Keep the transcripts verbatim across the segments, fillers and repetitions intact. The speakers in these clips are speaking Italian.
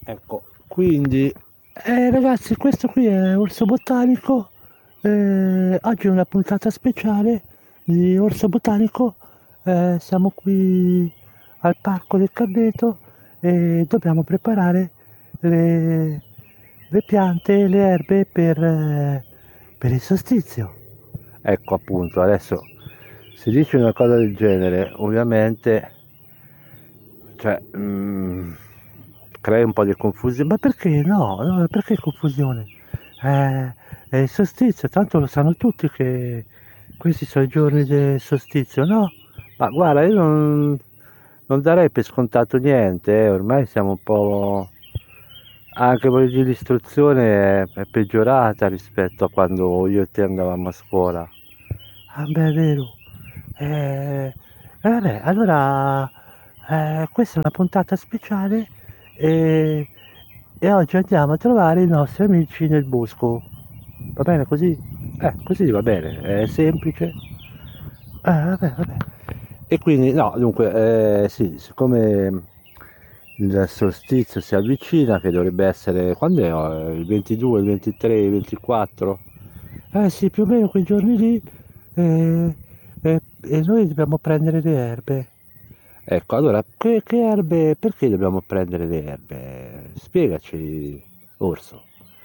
Ecco, quindi eh, ragazzi, questo qui è Orso Botanico. Eh, oggi è una puntata speciale di Orso Botanico. Eh, siamo qui al Parco del Carneto e dobbiamo preparare le, le piante, le erbe per, eh, per il solstizio. Ecco appunto, adesso si dice una cosa del genere, ovviamente, cioè, mm, crea un po' di confusione, ma perché no? No, perché confusione? Eh, è il solstizio, tanto lo sanno tutti che questi sono i giorni del solstizio, no? Ma guarda, io non, non darei per scontato niente, eh, ormai siamo un po'. Anche voglio dire, l'istruzione è, è peggiorata rispetto a quando io e te andavamo a scuola. Ah, beh, è vero. Eh, eh, vabbè, allora eh, questa è una puntata speciale e, e oggi andiamo a trovare i nostri amici nel bosco. Va bene così? Eh, così va bene, è semplice. Ah, vabbè, vabbè. E quindi, no, dunque, eh, sì, siccome il solstizio si avvicina, che dovrebbe essere, quando è? Oh, il ventidue, il ventitré, il ventiquattro? Eh sì, più o meno quei giorni lì, eh, eh, e noi dobbiamo prendere le erbe. Ecco, allora, che, che erbe, perché dobbiamo prendere le erbe? Spiegaci, Orso.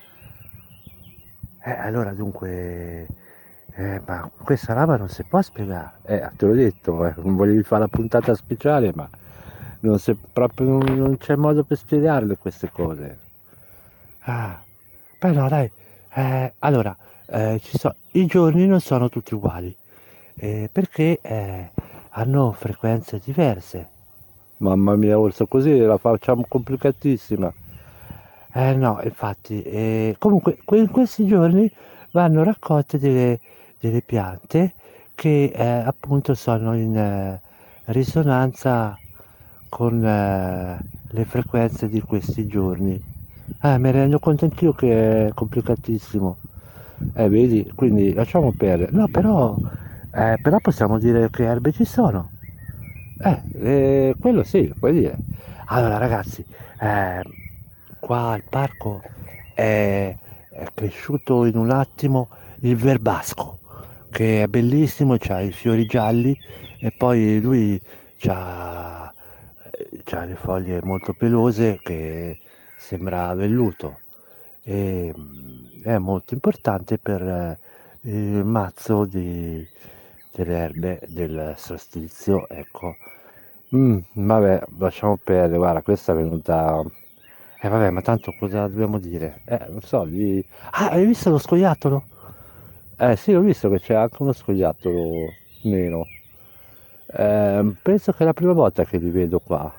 Eh, allora dunque, eh, ma questa roba non si può spiegare. Eh, te l'ho detto, eh, non volevi fare la puntata speciale, ma non, si- proprio non, non c'è modo per spiegarle queste cose. Ah, beh no, dai. Eh, allora, eh, ci so- i giorni non sono tutti uguali, eh, perché eh, hanno frequenze diverse. Mamma mia, Orso, così la facciamo complicatissima. Eh no, infatti, eh, comunque que- in questi giorni vanno raccolte delle, delle piante che eh, appunto sono in eh, risonanza con eh, le frequenze di questi giorni. Ah, mi rendo conto anch'io che è complicatissimo. Eh, vedi, quindi lasciamo perdere. No, però, eh, però possiamo dire che erbe ci sono. Eh, eh, quello sì, puoi dire. Allora, ragazzi, eh, qua al parco è, è cresciuto in un attimo il verbasco, che è bellissimo, c'ha i fiori gialli e poi lui c'ha, eh, c'ha le foglie molto pelose che sembra velluto e mm, è molto importante per eh, il mazzo di, delle erbe del solstizio, ecco. Mm, vabbè, lasciamo perdere, guarda, questa è venuta. Eh vabbè, ma tanto cosa dobbiamo dire? Eh, non so, di. Ah, hai visto lo scoiattolo? Eh sì, ho visto che c'è anche uno scoiattolo nero. Eh, penso che è la prima volta che li vedo qua.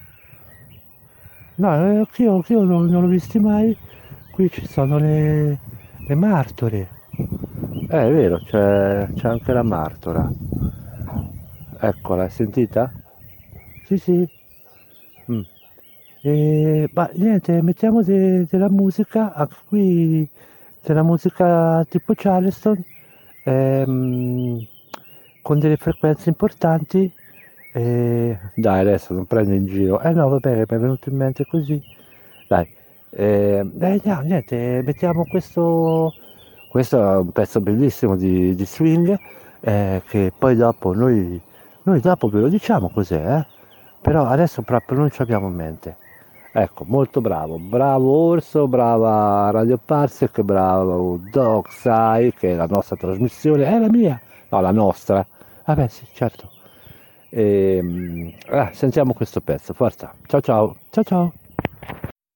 No, eh, anch'io, anch'io non, non l'ho visti mai. Qui ci sono le, le martore. Eh, è vero, c'è c'è anche la martora. Eccola, hai sentita? Sì, sì. Mm. E, ma niente, mettiamo de- della musica, anche qui della musica tipo Charleston, ehm, con delle frequenze importanti. E... Dai, adesso non prendo in giro. Eh no, vabbè, mi è venuto in mente così. Dai, eh, eh, no, niente, mettiamo questo. Questo è un pezzo bellissimo di, di swing, eh, che poi dopo noi, noi dopo ve lo diciamo cos'è, eh? Però adesso proprio non ci abbiamo in mente. Ecco, molto bravo, bravo Orso, brava Radio Parsec, bravo Doc Sai, che è la nostra trasmissione, è la mia, no, la nostra. Vabbè, sì, certo. E, ah, sentiamo questo pezzo, forza. Ciao ciao, ciao ciao.